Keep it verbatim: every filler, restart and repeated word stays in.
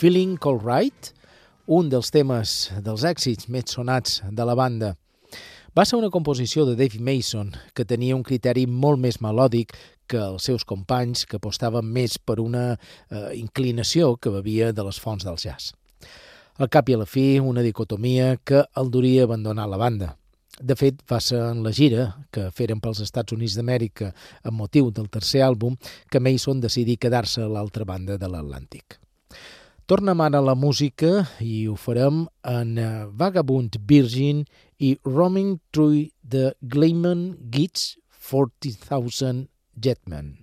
Feeling Alright, un dels temes dels èxits més sonats de la banda. Va ser una composició de Dave Mason que tenia un criteri molt més melòdic que els seus companys, que apostaven més per una eh, inclinació que bevia de les fonts del jazz. Al cap i a la fi, una dicotomia que el duria a abandonar la banda. De fet, va ser en la gira que feren pels Estats Units d'Amèrica amb motiu del tercer àlbum que Mason decidí quedar-se a l'altra banda de l'Atlàntic. Tornem ara a la música i ho farem en Vagabond Virgin i Roaming Through the Gleeman Gates forty thousand Jetmen.